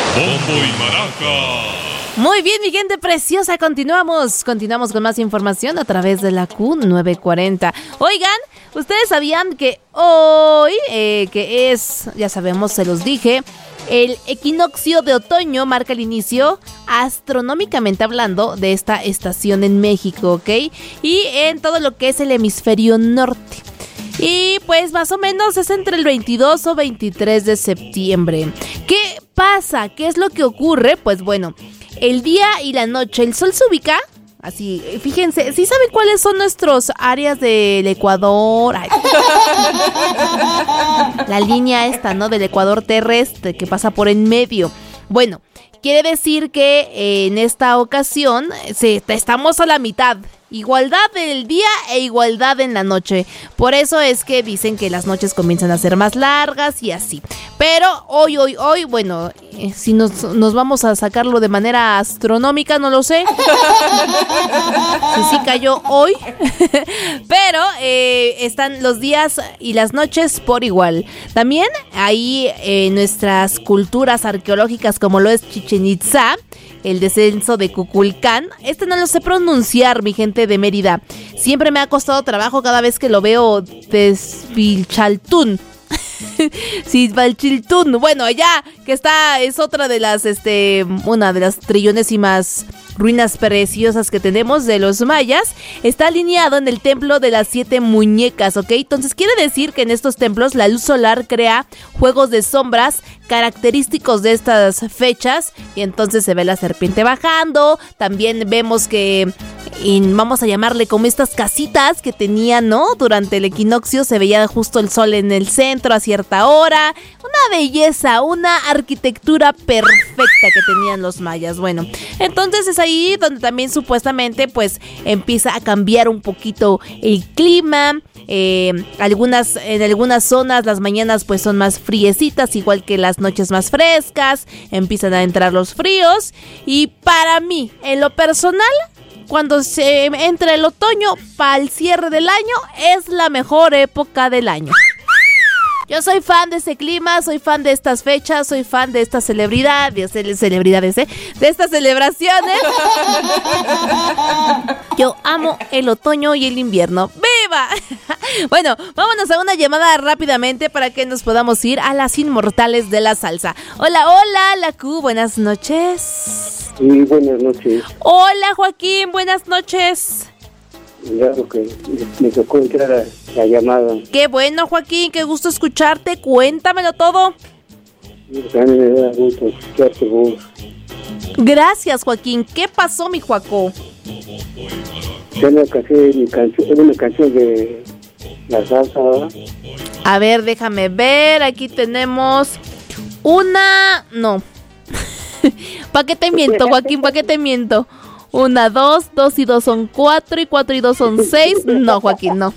Bombo y Maraca. Muy bien, mi gente preciosa, continuamos con más información a través de la Q940. Oigan, ¿ustedes sabían que hoy, que es, ya sabemos, se los dije, el equinoccio de otoño marca el inicio, astronómicamente hablando, de esta estación en México, ¿ok? Y en todo lo que es el hemisferio norte. Y pues más o menos es entre el 22 o 23 de septiembre. ¿Qué pasa? ¿Qué es lo que ocurre? Pues bueno, el día y la noche, el sol se ubica así, fíjense, ¿sí saben cuáles son nuestros áreas del Ecuador? Ay. La línea esta, ¿no? Del Ecuador terrestre que pasa por en medio. Bueno, quiere decir que en esta ocasión estamos a la mitad. Igualdad del día e igualdad en la noche. Por eso es que dicen que las noches comienzan a ser más largas y así. Pero hoy, bueno, si nos vamos a sacarlo de manera astronómica, no lo sé. Sí cayó hoy. Pero están los días y las noches por igual. También ahí nuestras culturas arqueológicas, como lo es Chichén Itzá, el descenso de Kukulcán. No lo sé pronunciar, mi gente de Mérida. Siempre me ha costado trabajo cada vez que lo veo. Tezpilchaltún. Tezpilchaltún. Bueno, ya que es otra de las, una de las trillonésimas ruinas preciosas que tenemos de los mayas. Está alineado en el templo de las 7 muñecas, ¿ok? Entonces quiere decir que en estos templos la luz solar crea juegos de sombras característicos de estas fechas, y entonces se ve la serpiente bajando. También vemos que, vamos a llamarle como estas casitas que tenían, ¿no? Durante el equinoccio se veía justo el sol en el centro a cierta hora. Una belleza, una arquitectura perfecta que tenían los mayas. Bueno, entonces es ahí donde también supuestamente pues empieza a cambiar un poquito el clima. En algunas zonas las mañanas pues son más friecitas, igual que las noches más frescas. Empiezan a entrar los fríos. Y para mí, en lo personal, cuando se entra el otoño para el cierre del año, es la mejor época del año. Yo soy fan de ese clima, soy fan de estas fechas, soy fan de estas celebridades, de estas celebraciones. Yo amo el otoño y el invierno. ¡Viva! Bueno, vámonos a una llamada rápidamente para que nos podamos ir a las inmortales de la salsa. Hola, la Q, buenas noches. Sí, buenas noches. Hola, Joaquín, buenas noches. Claro que me tocó entrar a la llamada. Qué bueno, Joaquín, qué gusto escucharte. Cuéntamelo todo. También me da gusto escucharte vos. Gracias, Joaquín. ¿Qué pasó, mi Joaco? Tengo que hacer una canción de la salsa, ¿verdad? A ver, déjame ver. Aquí tenemos una... No. ¿Para qué te miento, Joaquín? ¿Para qué te miento? 1, 2 y 2 son 4 y 4 y 2 son 6. No, Joaquín, no.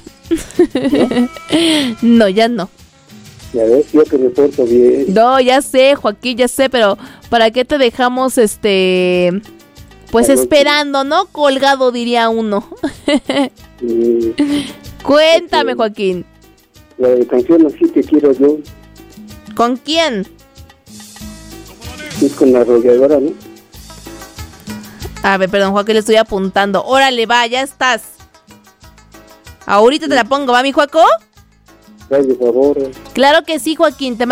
No, ya no. Ya ves, yo que me porto bien. No, ya sé, Joaquín, ya sé, pero ¿para qué te dejamos, pues esperando, ¿no? Colgado, diría uno. Cuéntame, Joaquín. La canción Así te quiero yo. ¿Con quién? Es con la arrolladora, ¿no? A ver, perdón, Joaquín, le estoy apuntando. Órale, va, ya estás. Ahorita te la pongo, ¿va, mi Joaco? Dale, por favor. Claro que sí, Joaquín, te